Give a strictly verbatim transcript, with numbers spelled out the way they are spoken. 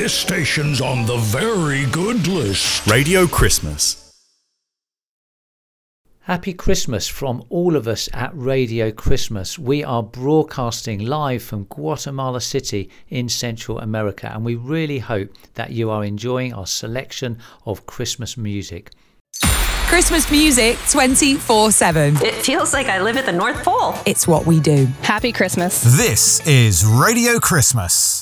This station's on the very good list. Radio Christmas. Happy Christmas from all of us at Radio Christmas. We are broadcasting live from Guatemala City in Central America, and we really hope that you are enjoying our selection of Christmas music. Christmas music twenty-four seven. It feels like I live at the North Pole. It's what we do. Happy Christmas. This is Radio Christmas.